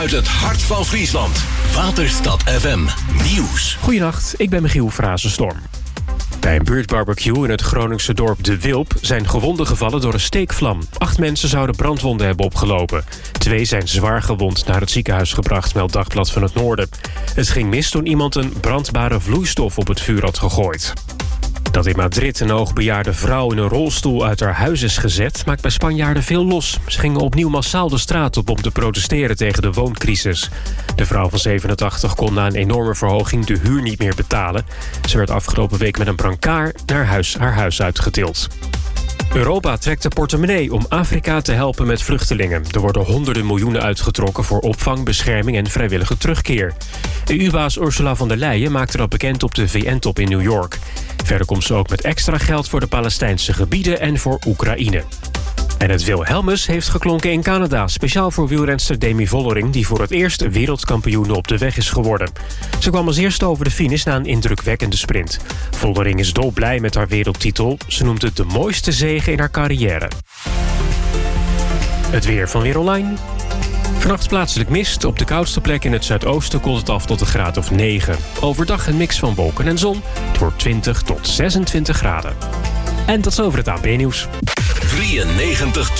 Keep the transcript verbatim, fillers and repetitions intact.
Uit het hart van Friesland. Waterstad F M Nieuws. Goedenacht, ik ben Michiel Frazenstorm. Bij een buurtbarbecue in het Groningse dorp De Wilp zijn gewonden gevallen door een steekvlam. Acht mensen zouden brandwonden hebben opgelopen. Twee zijn zwaar gewond naar het ziekenhuis gebracht, meldt Dagblad van het Noorden. Het ging mis toen iemand een brandbare vloeistof op het vuur had gegooid. Dat in Madrid een hoogbejaarde vrouw in een rolstoel uit haar huis is gezet, maakt bij Spanjaarden veel los. Ze gingen opnieuw massaal de straat op om te protesteren tegen de wooncrisis. De vrouw van zevenentachtig kon na een enorme verhoging de huur niet meer betalen. Ze werd afgelopen week met een brancard naar huis, haar huis uitgetild. Europa trekt de portemonnee om Afrika te helpen met vluchtelingen. Er worden honderden miljoenen uitgetrokken voor opvang, bescherming en vrijwillige terugkeer. E U-baas Ursula von der Leyen maakte dat bekend op de V N-top in New York. Verder komt ze ook met extra geld voor de Palestijnse gebieden en voor Oekraïne. En het Wilhelmus heeft geklonken in Canada, speciaal voor wielrenster Demi Vollering, die voor het eerst wereldkampioen op de weg is geworden. Ze kwam als eerste over de finish na een indrukwekkende sprint. Vollering is dolblij met haar wereldtitel. Ze noemt het de mooiste zege in haar carrière. Het weer van Weer Online. Vannacht plaatselijk mist. Op de koudste plek in het zuidoosten koelt het af tot een graad of negen. Overdag een mix van wolken en zon. Het wordt twintig tot zesentwintig graden. En tot zover het A N P-nieuws. drieënnegentig